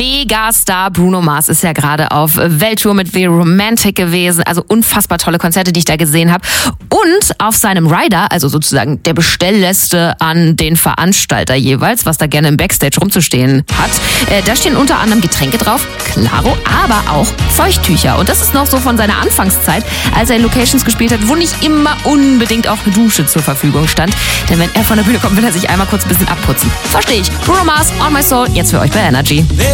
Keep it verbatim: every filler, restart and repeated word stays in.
Megastar Bruno Mars ist ja gerade auf Welttour mit The Romantic gewesen. Also unfassbar tolle Konzerte, die ich da gesehen habe. Und auf seinem Rider, also sozusagen der Bestellliste an den Veranstalter jeweils, was da gerne im Backstage rumzustehen hat, äh, da stehen unter anderem Getränke drauf, klaro, aber auch Feuchttücher. Und das ist noch so von seiner Anfangszeit, als er in Locations gespielt hat, wo nicht immer unbedingt auch eine Dusche zur Verfügung stand. Denn wenn er von der Bühne kommt, will er sich einmal kurz ein bisschen abputzen. Verstehe ich. Bruno Mars, On My Soul, jetzt für euch bei Energy.